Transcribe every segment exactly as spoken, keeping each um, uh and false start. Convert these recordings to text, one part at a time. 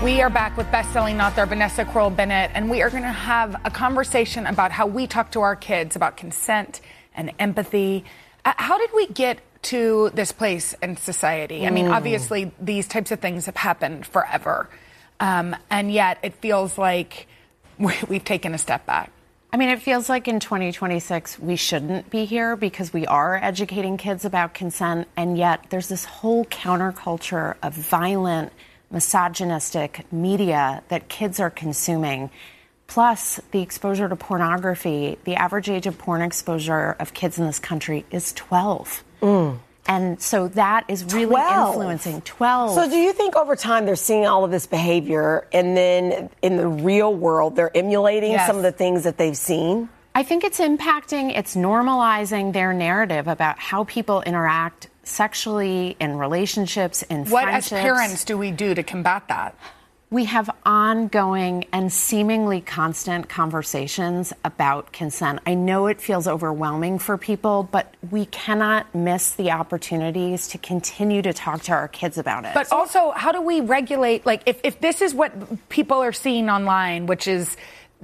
We are back with best-selling author Vanessa Kroll Bennett, and we are going to have a conversation about how we talk to our kids about consent and empathy. Uh, how did we get to this place in society? Mm. I mean, obviously, these types of things have happened forever, um, and yet it feels like we've taken a step back. I mean, it feels like in twenty twenty-six, we shouldn't be here because we are educating kids about consent, and yet there's this whole counterculture of violent, misogynistic media that kids are consuming, plus the exposure to pornography. The average age of porn exposure of kids in this country is twelve. Mm. And so that is really twelve. Influencing. twelve. So do you think over time they're seeing all of this behavior and then in the real world they're emulating yes. some of the things that they've seen? I think it's impacting, it's normalizing their narrative about how people interact sexually, in relationships, in what friendships. What as parents do we do to combat that? We have ongoing and seemingly constant conversations about consent. I know it feels overwhelming for people, but we cannot miss the opportunities to continue to talk to our kids about it. But also, how do we regulate, like, if, if this is what people are seeing online, which is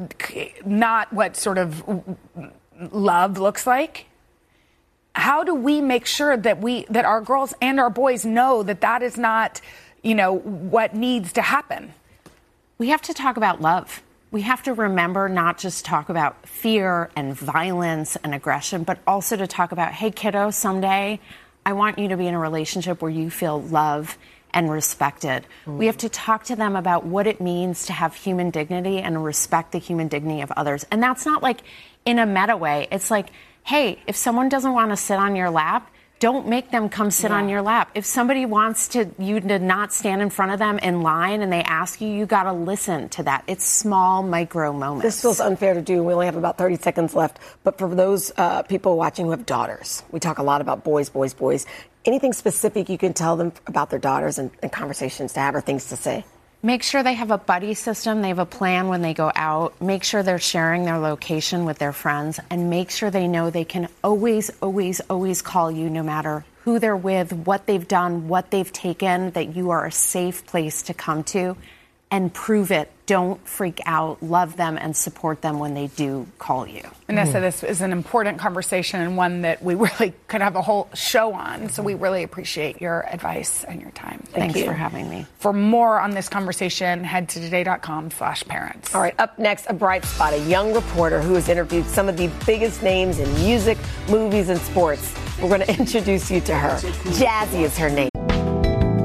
not what sort of love looks like, how do we make sure that we that our girls and our boys know that that is not, you know, what needs to happen? We have to talk about love. We have to remember not just talk about fear and violence and aggression, but also to talk about, hey, kiddo, someday I want you to be in a relationship where you feel love and respected. Mm. We have to talk to them about what it means to have human dignity and respect the human dignity of others. And that's not like in a meta way. It's like, hey, if someone doesn't want to sit on your lap, don't make them come sit yeah. on your lap. If somebody wants to you to not stand in front of them in line and they ask you, you got to listen to that. It's small, micro moments. This feels unfair to do. We only have about thirty seconds left. But for those uh, people watching who have daughters, we talk a lot about boys, boys, boys. Anything specific you can tell them about their daughters and, and conversations to have or things to say? Make sure they have a buddy system. They have a plan when they go out. Make sure they're sharing their location with their friends. And make sure they know they can always, always, always call you no matter who they're with, what they've done, what they've taken, that you are a safe place to come to. And prove it. Don't freak out. Love them and support them when they do call you. Vanessa, mm. this is an important conversation and one that we really could have a whole show on. So we really appreciate your advice and your time. Thank Thanks you for having me. For more on this conversation, head to today.com slash parents. All right, up next, a bright spot, a young reporter who has interviewed some of the biggest names in music, movies, and sports. We're going to introduce you to her. Jazzy is her name.